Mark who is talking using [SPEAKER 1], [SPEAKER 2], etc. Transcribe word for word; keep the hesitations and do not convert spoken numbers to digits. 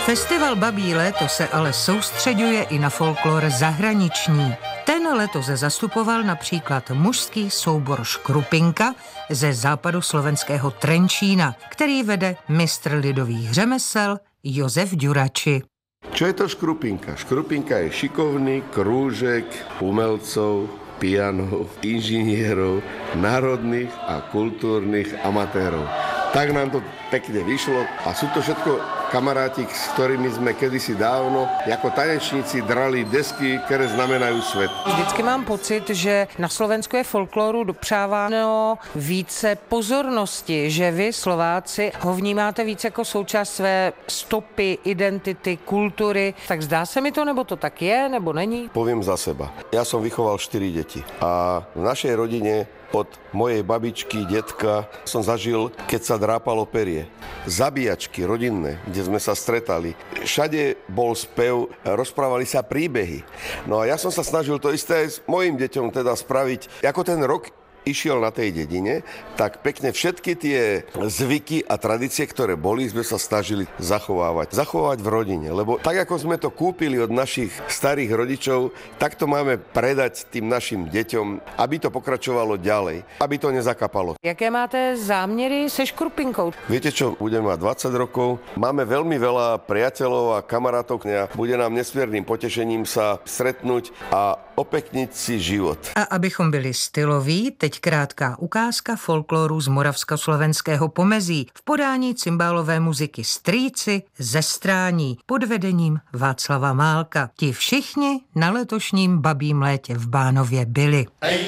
[SPEAKER 1] Festival Babí léto se ale soustřeďuje i na folklor zahraniční. Ten letos zastupoval například mužský soubor Škrupinka ze západu slovenského Trenčína, který vede mistr lidových řemesel Jozef Ďurači.
[SPEAKER 2] Čo je to Škrupinka? Škrupinka je šikovný krúžek umelcov, pianov, inžinierov, národných a kultúrnych amatérov. Tak nám to pekne vyšlo a sú to všetko kamaráti, s ktorými sme kedysi dávno ako tanečníci drali desky, ktoré znamenajú svet.
[SPEAKER 1] Vždycky mám pocit, že na Slovensku je folkloru dopřáváno více pozornosti, že vy, Slováci, ho vnímáte více jako součást své stopy, identity, kultury. Tak zdá se mi to, nebo to tak je, nebo není?
[SPEAKER 2] Poviem za seba. Ja som vychoval štyri deti a v našej rodine od mojej babičky, detka som zažil, keď sa drápalo perie. Zabíjačky rodinné, kde sme sa stretali. Všade bol spev, rozprávali sa príbehy. No a ja som sa snažil to isté aj s mojim deťom teda spraviť. Ako ten rok išiel na tej dedine, tak pekne všetky tie zvyky a tradície, ktoré boli, sme sa snažili zachovávať. Zachovávať v rodine, lebo tak, ako sme to kúpili od našich starých rodičov, tak to máme predať tým našim deťom, aby to pokračovalo ďalej, aby to nezakapalo.
[SPEAKER 1] Jaké máte záměry se Škrupinkou?
[SPEAKER 2] Viete čo, budeme mať dvadsať rokov, máme veľmi veľa priateľov a kamarátov, a bude nám nesmiernym potešením sa stretnúť a opekniť si život.
[SPEAKER 1] A abychom byli styloví, teď krátká ukázka folkloru z moravskoslovenského pomezí v podání cymbálové muziky Strýci ze Strání pod vedením Václava Málka. Ti všichni na letošním Babím létě v Bánově byli.